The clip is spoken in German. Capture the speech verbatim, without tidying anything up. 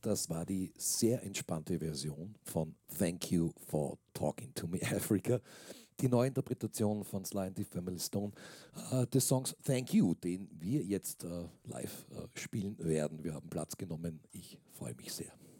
das war die sehr entspannte Version von Thank You for Talking to Me Africa, die Neuinterpretation von Sly and the Family Stone äh, des Songs Thank You, den wir jetzt äh, live äh, spielen werden. Wir haben Platz genommen. Ich freue mich sehr.